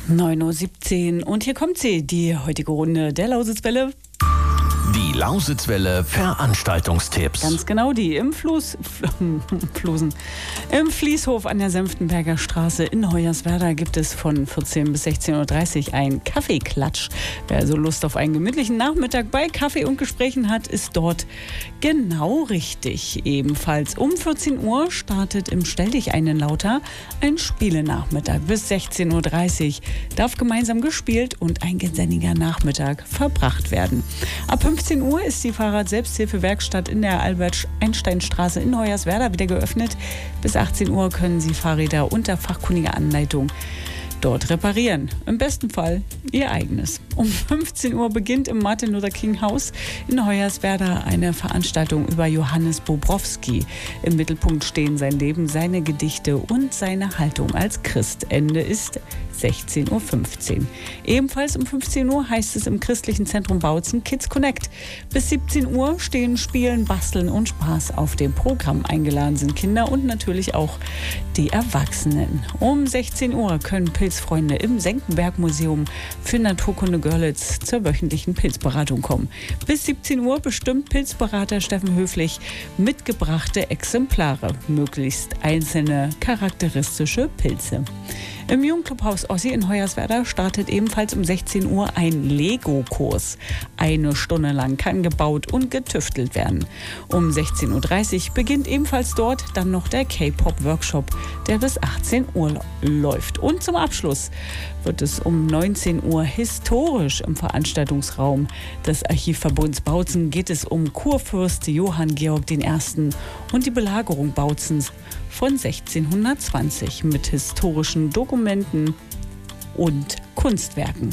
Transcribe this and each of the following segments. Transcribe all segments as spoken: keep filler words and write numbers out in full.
neun Uhr siebzehn und hier kommt sie, die heutige Runde der Lausitzwelle. Die Lausitzwelle Veranstaltungstipps. Ganz genau, die im Fluss, Flusen. Im Fließhof an der Senftenberger Straße in Hoyerswerda gibt es von vierzehn bis sechzehn Uhr dreißig einen Kaffeeklatsch. Wer also Lust auf einen gemütlichen Nachmittag bei Kaffee und Gesprächen hat, ist dort genau richtig. Ebenfalls um vierzehn Uhr startet im Stell dich einen Lauter ein Spielenachmittag. Bis sechzehn Uhr dreißig darf gemeinsam gespielt und ein geselliger Nachmittag verbracht werden. Ab fünfzehn Uhr ist die Fahrrad-Selbsthilfe-Werkstatt in der Albert-Einstein-Straße in Hoyerswerda wieder geöffnet. Bis achtzehn Uhr können Sie Fahrräder unter fachkundiger Anleitung dort reparieren. Im besten Fall Ihr eigenes. Um fünfzehn Uhr beginnt im Martin Luther King Haus in Hoyerswerda eine Veranstaltung über Johannes Bobrowski. Im Mittelpunkt stehen sein Leben, seine Gedichte und seine Haltung als Christ. Ende ist sechzehn Uhr fünfzehn. Ebenfalls um fünfzehn Uhr heißt es im christlichen Zentrum Bautzen Kids Connect. Bis siebzehn Uhr stehen Spielen, Basteln und Spaß auf dem Programm. Eingeladen sind Kinder und natürlich auch die Erwachsenen. Um sechzehn Uhr können Pilzfreunde im Senckenberg-Museum für Naturkunde Görlitz zur wöchentlichen Pilzberatung kommen. Bis siebzehn Uhr bestimmt Pilzberater Steffen Höflich mitgebrachte Exemplare, möglichst einzelne charakteristische Pilze. Im Jugendclubhaus Ossi in Hoyerswerda startet ebenfalls um sechzehn Uhr ein Lego-Kurs. Eine Stunde lang kann gebaut und getüftelt werden. Um sechzehn Uhr dreißig beginnt ebenfalls dort dann noch der K-Pop-Workshop, der bis achtzehn Uhr läuft. Und zum Abschluss wird es um neunzehn Uhr historisch im Veranstaltungsraum des Archivverbunds Bautzen geht es um Kurfürst Johann Georg der Erste. und die Belagerung Bautzens von sechzehnhundertzwanzig mit historischen Dokumenten und Kunstwerken.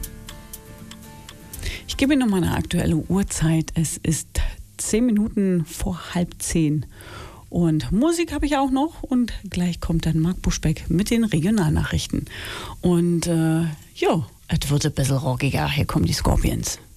Ich gebe Ihnen noch mal eine aktuelle Uhrzeit. Es ist zehn Minuten vor halb zehn. Und Musik habe ich auch noch. Und gleich kommt dann Marc Buschbeck mit den Regionalnachrichten. Und äh, ja, es wird ein bisschen rockiger. Hier kommen die Scorpions.